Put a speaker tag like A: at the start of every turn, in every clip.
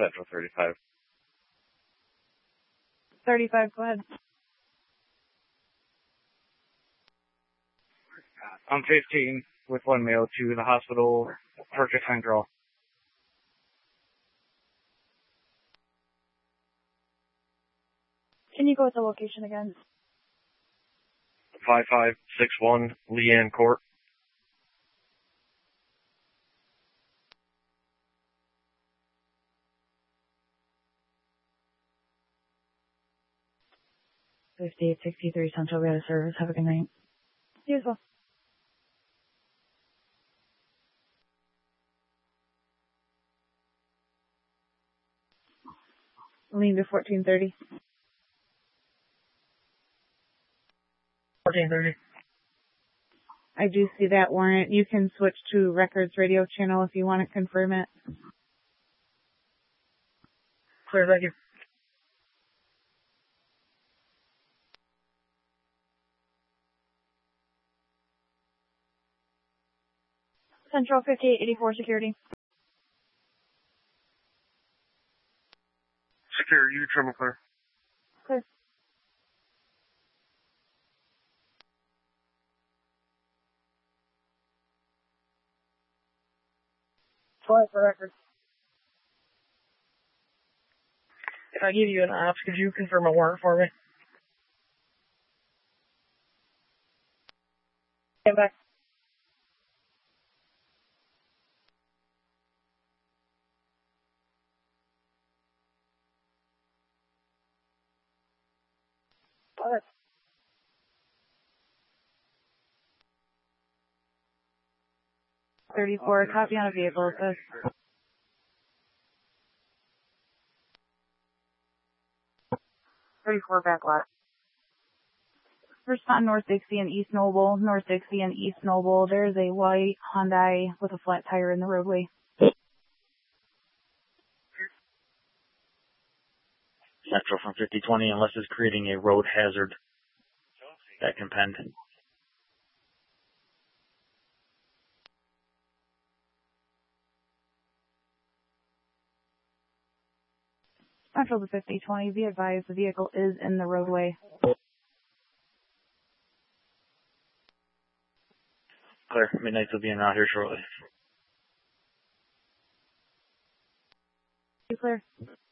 A: Central 35.
B: 35, go ahead.
A: I'm 15 with one male to the hospital, Purchase Central.
B: Can you go with the location again?
A: 5561 Leanne Court.
B: $58.63 Central, we had a service. Have a good night. You as well. Lean to 1430.
A: 1430.
B: I do see that warrant. You can switch to Records Radio channel if you want to confirm it.
A: Clear, thank you.
B: Central 5884 security.
A: Secure, you trim clear.
B: Clear.
C: Try for record. If I give you an ops, could you confirm a warrant for me? Stand back. All right.
B: 34, copy on a vehicle. 34 backlot. First on North Dixie and East Noble. North Dixie and East Noble. There's a white Hyundai with a flat tire in the roadway.
A: Central from 5020, unless it's creating a road hazard that can pend.
B: Central to 5020, be advised the vehicle is in the roadway.
A: Clear, Midnights will be in out here shortly.
B: You clear?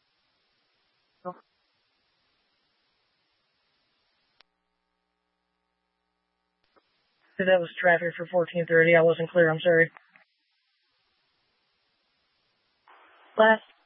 C: That was traffic for 1430. I wasn't clear. I'm sorry.
B: Last